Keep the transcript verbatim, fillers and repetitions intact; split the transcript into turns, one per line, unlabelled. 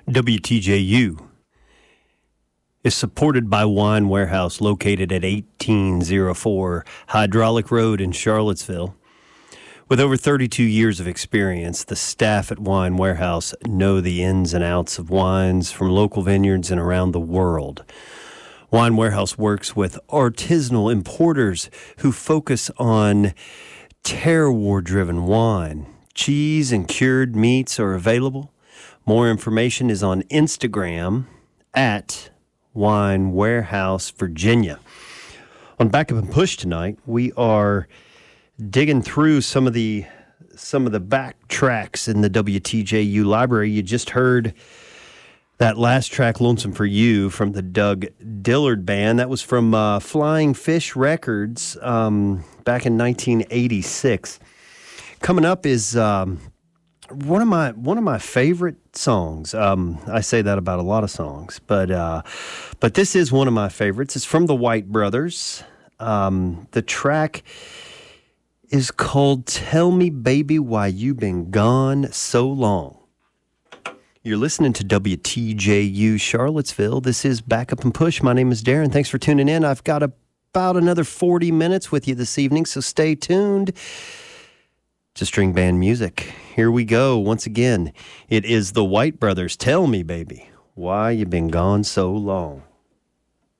W T J U is supported by Wine Warehouse, located at eighteen oh four Hydraulic Road in Charlottesville. With over thirty-two years of experience, the staff at Wine Warehouse know the ins and outs of wines from local vineyards and around the world. Wine Warehouse works with artisanal importers who focus on terroir-driven wine. Cheese and cured meats are available. More information is on Instagram at Wine Warehouse, Virginia. On Backup and Push tonight, we are digging through some of the some of the back tracks in the W T J U library. You just heard that last track, Lonesome for You, from the Doug Dillard Band. That was from uh, Flying Fish Records um, back in nineteen eighty-six. Coming up is um, one of my one of my favorite songs. Um, I say that about a lot of songs, but uh, but this is one of my favorites. It's from the White Brothers. Um, the track is called "Tell Me, Baby, Why You Been Gone So Long." You're listening to W T J U Charlottesville. This is Backup and Push. My name is Darren. Thanks for tuning in. I've got about another forty minutes with you this evening, so stay tuned to string band music. Here we go. Once again, it is the White Brothers. Tell me, baby, why you been gone so long.